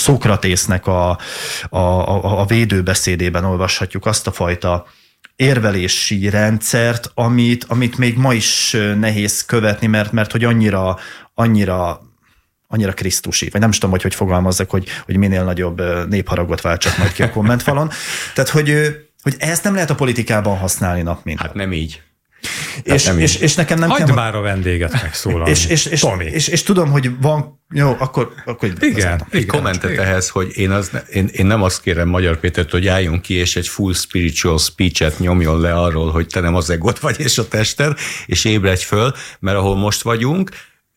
Szókratésznek a védőbeszédében olvashatjuk azt a fajta érvelési rendszert, amit még ma is nehéz követni, mert hogy annyira krisztusi, vagy nem is tudom, hogy fogalmazzak, hogy minél nagyobb népharagot váltsak majd ki a kommentfalon. Tehát, hogy ezt nem lehet a politikában használni nap mint. Hát nem így. És nekem nem hagyd már a vendéget megszólalni. És tudom, hogy van, jó, akkor igen, egy kommentet ehhez, hogy én nem azt kérem Magyar Pétert, hogy álljon ki, és egy full spiritual speech-et nyomjon le arról, hogy te nem az egót vagy és a tested, és ébredj föl, mert ahol most vagyunk,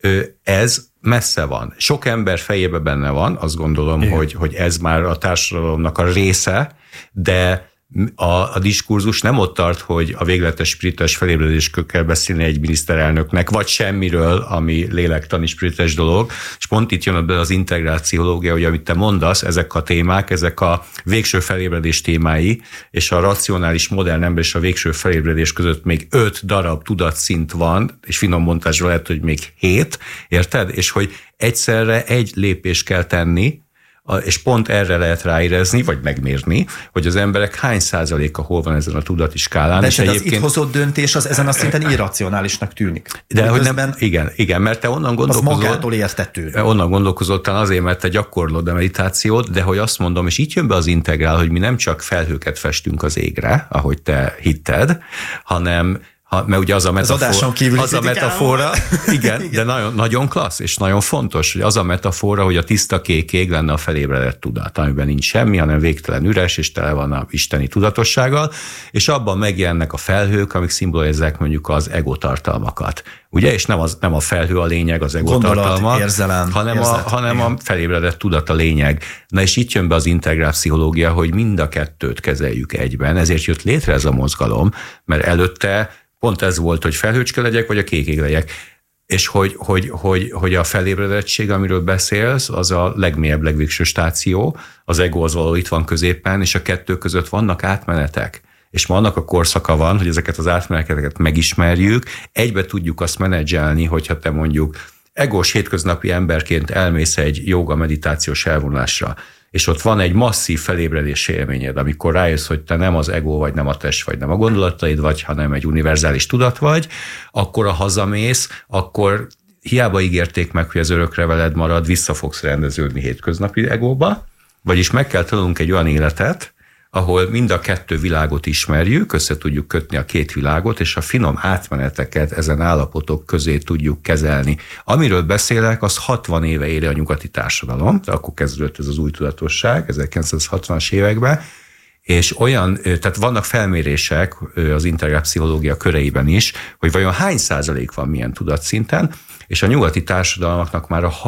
ez messze van. Sok ember fejébe benne van, azt gondolom, hogy ez már a társadalomnak a része, de a diskurzus nem ott tart, hogy a végletes spirituális felébredésről kell beszélni egy miniszterelnöknek, vagy semmiről, ami lélektani spirituális dolog, és pont itt jön be az integráciológia, hogy amit te mondasz, ezek a témák, ezek a végső felébredés témái, és a racionális modern ember és a végső felébredés között még 5 darab tudatszint van, és finom montázsra lehet, hogy még 7, érted? És hogy egyszerre egy lépést kell tenni, és pont erre lehet ráérezni, vagy megmérni, hogy az emberek hány százaléka hol van ezen a tudati skálán. De és az itt hozott döntés az ezen a szinten irracionálisnak tűnik. De hogy nem, igen, mert te onnan gondolkozol. Az magától értetődő. Onnan gondolkozol talán azért, mert te gyakorlod a meditációt, de hogy azt mondom, és itt jön be az integrál, hogy mi nem csak felhőket festünk az égre, ahogy te hitted, hanem mert ugye az a metafora, igen, de nagyon, nagyon klassz, és nagyon fontos, hogy az a metafora, hogy a tiszta kék ég lenne a felébredett tudat, amiben nincs semmi, hanem végtelen üres, és tele van a isteni tudatossággal, és abban megjelennek a felhők, amik szimbolizálják mondjuk az ego tartalmakat. Ugye? És nem a felhő a lényeg, az ego tartalma, hanem a felébredett tudat a lényeg. Na és itt jön be az integrál pszichológia, hogy mind a kettőt kezeljük egyben, ezért jött létre ez a mozgalom, mert előtte pont ez volt, hogy felhőcske legyek, vagy a kék ég legyek. És hogy a felébredettség, amiről beszélsz, az a legmélyebb, legvégső stáció, az ego az való itt van középen, és a kettő között vannak átmenetek. És ma annak a korszaka van, hogy ezeket az átmeneteket megismerjük, egybe tudjuk azt menedzselni, hogyha te mondjuk egós hétköznapi emberként elmész egy jóga meditációs elvonulásra, és ott van egy masszív felébredési élményed, amikor rájössz, hogy te nem az ego vagy, nem a test vagy, nem a gondolataid vagy, hanem egy univerzális tudat vagy, akkor a hazamész, akkor hiába ígérték meg, hogy ez örökre veled marad, vissza fogsz rendeződni hétköznapi egóba, vagyis meg kell tanulnunk egy olyan életet, ahol mind a kettő világot ismerjük, össze tudjuk kötni a két világot, és a finom átmeneteket ezen állapotok közé tudjuk kezelni. Amiről beszélek, az 60 éve éri a nyugati társadalom, de akkor kezdődött ez az új tudatosság, 1960-as években, és tehát vannak felmérések az integrál pszichológia köreiben is, hogy vajon hány százalék van milyen tudatszinten, és a nyugati társadalmaknak már a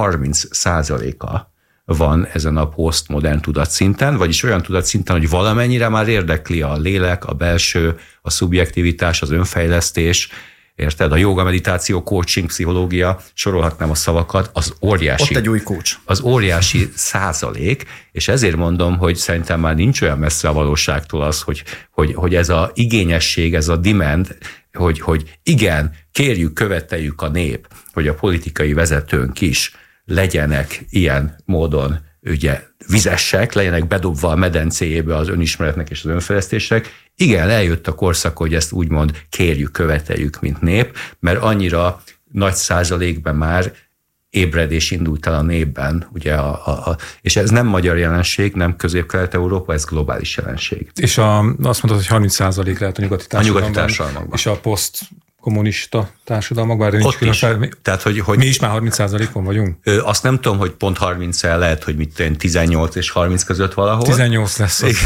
30%-a van ezen a posztmodern tudatszinten, vagyis olyan tudatszinten, hogy valamennyire már érdekli a lélek, a belső, a szubjektivitás, az önfejlesztés, érted? A jóga, meditáció, coaching, pszichológia, sorolhatnám a szavakat, az óriási. Ott egy új coach. Az óriási százalék, és ezért mondom, hogy szerintem már nincs olyan messze a valóságtól az, hogy ez a igényesség, ez a demand, hogy igen, kérjük, követeljük a nép, hogy a politikai vezetőnk is legyenek ilyen módon ugye vizesek, legyenek bedobva a medencéjébe az önismeretnek és az önfejlesztések. Igen, eljött a korszak, hogy ezt úgymond kérjük, követeljük, mint nép, mert annyira nagy százalékban már ébredés indult el a népben, ugye és ez nem magyar jelenség, nem Közép-Kelet-Európa, ez globális jelenség. És azt mondtad, hogy 30% lehet a nyugati társadalomban. És a kommunista társadalmakban, erre nincs különböző. Tehát, hogy mi is már 30%-on vagyunk? Azt nem tudom, hogy pont 30-el lehet, hogy 18 és 30 között valahol. 18 lesz az.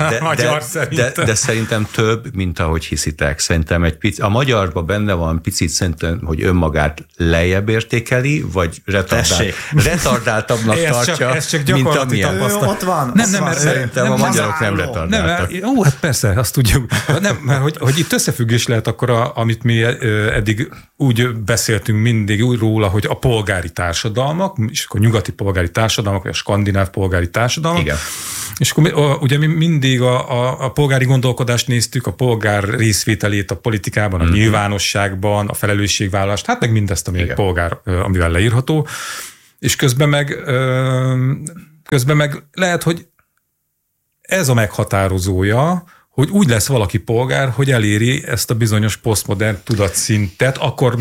De szerintem több, mint ahogy hiszitek. Szerintem a magyarban benne van picit szerintem, hogy önmagát lejjebb értékeli, vagy retardáltabbnak tartja, ez csak mint amilyen. Ott van. Nem, szerintem a magyarok nem retardáltak. Hát persze, azt tudjuk. Nem, mert hogy itt összefüggés lehet akkor, amit mi eddig úgy beszéltünk mindig úgy róla, hogy a polgári társadalmak, és akkor nyugati polgári társadalmak, vagy a skandináv polgári társadalmak. Igen. És akkor ugye mi mindig a polgári gondolkodást néztük, a polgár részvételét a politikában, a nyilvánosságban, a felelősségvállalást, hát meg mindezt, ami egy polgár, amivel leírható. És közben meg Közben meg lehet, hogy ez a meghatározója, hogy úgy lesz valaki polgár, hogy eléri ezt a bizonyos posztmodern tudatszintet, akkor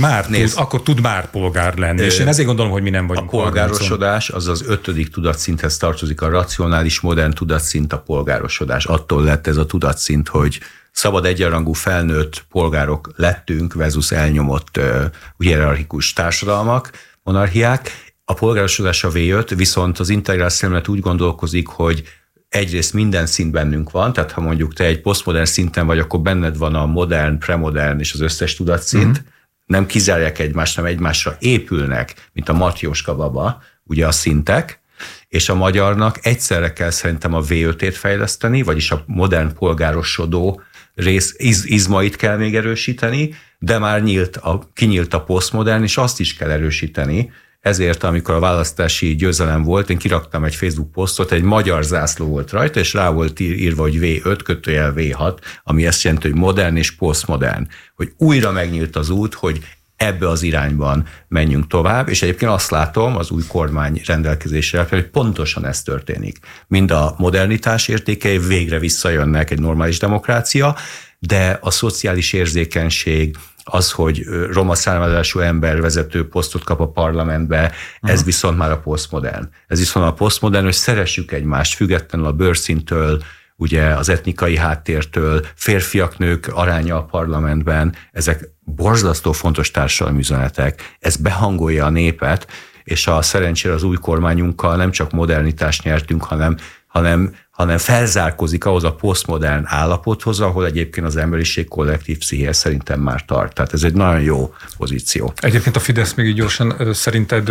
tud már polgár lenni. És én ezért gondolom, hogy mi nem vagyunk. A polgárosodás az az 5. tudatszinthez tartozik, a racionális modern tudatszint a polgárosodás. Attól lett ez a tudatszint, hogy szabad egyenrangú felnőtt polgárok lettünk versus elnyomott hierarchikus társadalmak, monarchiák. A polgárosodás a V5, viszont az integrál szemlélet úgy gondolkozik, hogy egyrészt minden szint bennünk van, tehát ha mondjuk te egy posztmodern szinten vagy, akkor benned van a modern, premodern és az összes tudatszint, nem kizárják egymást, hanem egymásra épülnek, mint a Matjóska baba, ugye a szintek, és a magyarnak egyszerre kell szerintem a V5-ét fejleszteni, vagyis a modern polgárosodó rész izmait kell még erősíteni, de már kinyílt a posztmodern, és azt is kell erősíteni. Ezért, amikor a választási győzelem volt, én kiraktam egy Facebook posztot, egy magyar zászló volt rajta, és rá volt írva, hogy V5 V6, ami azt jelenti, hogy modern és posztmodern. Hogy újra megnyílt az út, hogy ebbe az irányban menjünk tovább, és egyébként azt látom az új kormány rendelkezésre, hogy pontosan ez történik. Mind a modernitás értékei végre visszajönnek, egy normális demokrácia, de a szociális érzékenység, az, hogy roma származású ember vezető posztot kap a parlamentbe, ez viszont már a posztmodern. Ez viszont a posztmodern, hogy szeressük egymást, függetlenül a bőrszíntől, ugye az etnikai háttértől, férfiak-nők aránya a parlamentben, ezek borzasztó fontos társadalmi üzenetek, ez behangolja a népet, és szerencsére az új kormányunkkal nem csak modernitást nyertünk, hanem felzárkózik ahhoz a posztmodern állapothoz, ahol egyébként az emberiség kollektív pszichéje szerintem már tart. Tehát ez egy nagyon jó pozíció. Egyébként a Fidesz még így gyorsan szerinted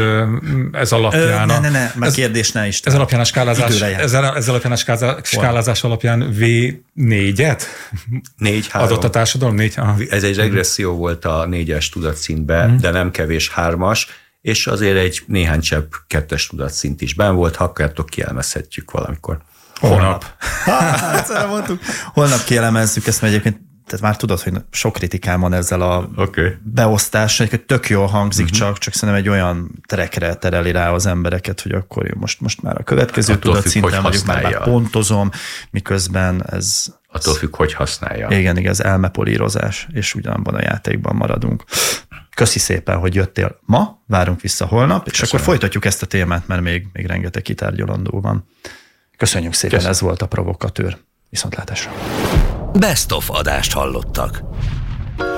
ez alapján... Már kérdés ne is. Ez alapján a skálázás, ez alapján a skálázás alapján V4-et? 4-3. Adott a társadalom? 4? Ez egy regresszió volt a 4-es tudatszintben, de nem kevés 3-as, és azért egy néhány csepp 2-es tudatszint is benn volt, ha akartok, kielemezhetjük valamikor. Holnap. Holnap kielemezzük ezt, mert egyébként tehát már tudod, hogy sok kritikám van ezzel a beosztással, hogy tök jól hangzik, csak szerintem egy olyan terekre tereli rá az embereket, hogy akkor most már a következő tudatszinten vagyok, már pontozom, miközben ez... Attól függ, hogy használja. Igen, ez elmepolírozás, és ugyanabban a játékban maradunk. Köszi szépen, hogy jöttél ma, várunk vissza holnap, és akkor folytatjuk ezt a témát, mert még rengeteg kitárgyalandó van. Köszönjük szépen, ez volt a Provokatőr. Viszontlátásra. Best of adást hallottak.